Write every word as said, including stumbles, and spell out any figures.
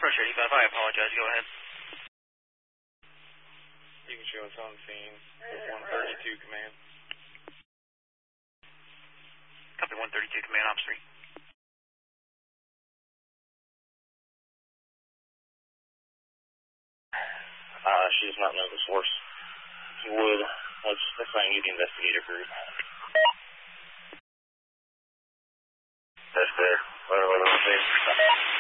Approach eighty-five, I apologize. Go ahead. You can show us on scene. one thirty-two command. Copy one thirty-two command, Ops three. Uh, she does not know the source. If you would, let's assign you the investigator group. That's fair. What do I say?